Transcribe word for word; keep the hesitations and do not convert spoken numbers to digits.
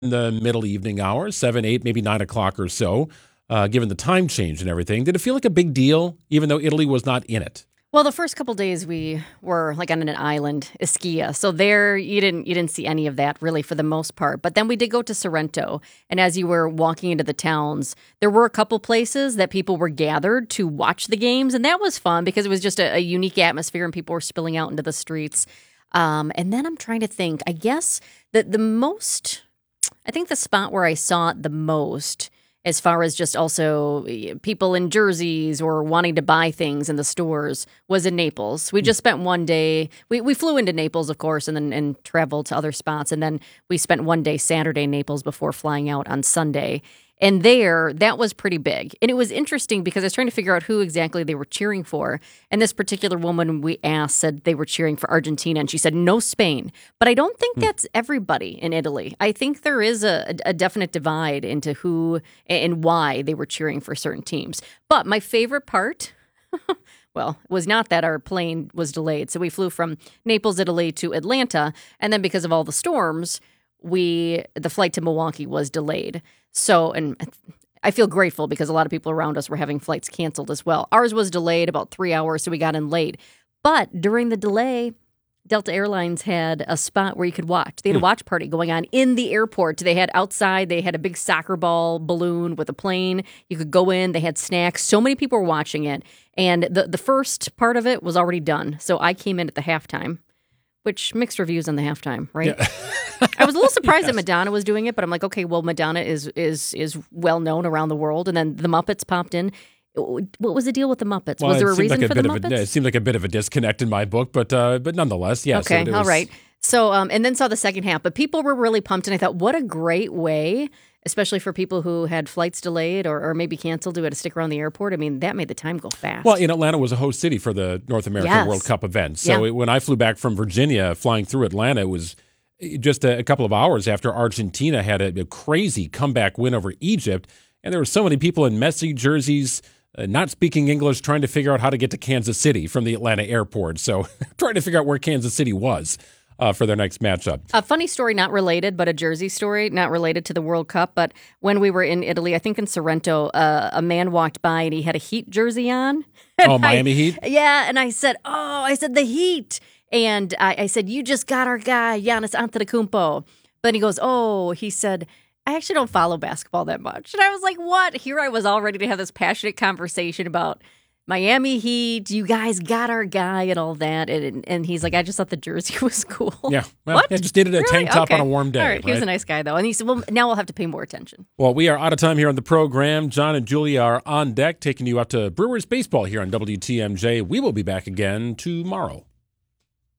in the middle evening hours, seven, eight, maybe nine o'clock or so, uh, given the time change and everything. Did it feel like a big deal, even though Italy was not in it? Well, the first couple days we were like on an island, Ischia. So there you didn't you didn't see any of that really for the most part. But then we did go to Sorrento. And as you were walking into the towns, there were a couple places that people were gathered to watch the games. And that was fun because it was just a, a unique atmosphere and people were spilling out into the streets. Um, and then I'm trying to think, I guess that the most, I think the spot where I saw it the most as far as just also people in jerseys or wanting to buy things in the stores was in Naples. We just spent one day. We, we flew into Naples, of course, and then and traveled to other spots. And then we spent one day Saturday in Naples before flying out on Sunday. And there, that was pretty big. And it was interesting because I was trying to figure out who exactly they were cheering for. And this particular woman we asked said they were cheering for Argentina. And she said, no, Spain. But I don't think that's everybody in Italy. I think there is a, a definite divide into who and why they were cheering for certain teams. But my favorite part, well, was not that our plane was delayed. So we flew from Naples, Italy to Atlanta. And then because of all the storms, we the flight to Milwaukee was delayed. So, and I feel grateful because a lot of people around us were having flights canceled as well. Ours was delayed about three hours, so we got in late. But during the delay, Delta Airlines had a spot where you could watch. They had a watch party going on in the airport. They had outside, they had a big soccer ball balloon with a plane. You could go in, they had snacks. So many people were watching it. And the, the first part of it was already done. So I came in at the halftime. Which mixed reviews on the halftime, right? Yeah. I was a little surprised yes. that Madonna was doing it, but I'm like, okay, well, Madonna is is is well known around the world, and then the Muppets popped in. What was the deal with the Muppets? Well, was there a reason like a for the bit Muppets? Of a, it seemed like a bit of a disconnect in my book, but uh, but nonetheless, yes. Okay, so all was... right. So, um, and then saw the second half, but people were really pumped, and I thought, what a great way, especially for people who had flights delayed or, or maybe canceled, who had to stick around the airport. I mean, that made the time go fast. Well, in Atlanta was a host city for the North American yes. World Cup event. So yeah. it, when I flew back from Virginia, flying through Atlanta, it was just a, a couple of hours after Argentina had a, a crazy comeback win over Egypt. And there were so many people in messy jerseys, uh, not speaking English, trying to figure out how to get to Kansas City from the Atlanta airport. So trying to figure out where Kansas City was. Uh, for their next matchup. A funny story, not related, but a Jersey story, not related to the World Cup. But when we were in Italy, I think in Sorrento, uh, a man walked by and he had a Heat jersey on. Oh, Miami I, Heat? Yeah, and I said, oh, I said, the Heat. And I, I said, you just got our guy, Giannis Antetokounmpo. But he goes, oh, he said, I actually don't follow basketball that much. And I was like, what? Here I was all ready to have this passionate conversation about Miami Heat, you guys got our guy and all that. And, and he's like, I just thought the jersey was cool. Yeah. Well, what? I just needed a really? tank top okay. on a warm day. All right. He right? was a nice guy, though. And he said, well, now we'll have to pay more attention. Well, we are out of time here on the program. John and Julia are on deck, taking you out to Brewers baseball here on W T M J. We will be back again tomorrow.